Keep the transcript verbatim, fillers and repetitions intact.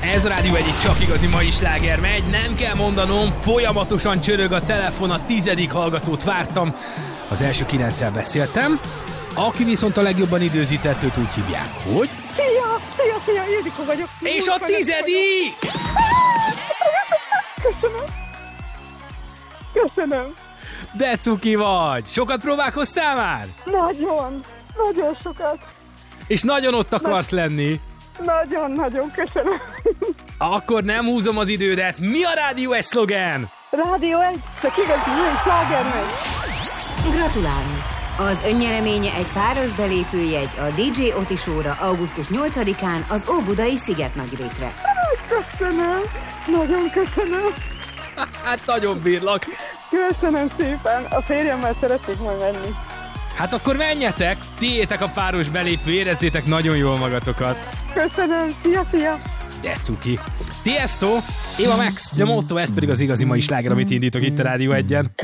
Ez a Rádió egyik csak igazi mai sláger megy, nem kell mondanom, folyamatosan csörög a telefon, a tizedik hallgatót vártam, az első kilenccel beszéltem, aki viszont a legjobban időzített, őt úgy hívják, hogy... Szia, szia, szia, Ildikó vagyok. És a tizedik! Köszönöm. Köszönöm. De cuki vagy! Sokat próbálkoztál már? Nagyon, nagyon sokat. És nagyon ott akarsz Na- lenni? Nagyon-nagyon köszönöm. Akkor nem húzom az idődet. Mi a Rádió egy szlogen? Rádió egy, csak igazi ilyen sláger megy. Gratulálunk! Az önnyereménye egy páros belépőjegy a dé dzsé Oti Show-ra augusztus nyolcadikán az Óbudai Szigetnagyrétre. Köszönöm, nagyon köszönöm. Hát nagyon bírlak. Köszönöm szépen, a férjemmel szeretnék majd menni. Hát akkor menjetek, tiétek a páros belépő, érezzétek nagyon jól magatokat. Köszönöm, szia, szia. De cuki. Tiesto, Eva Max, de Motto, ez pedig az igazi mai sláger, amit indítok itt a Rádió egyen.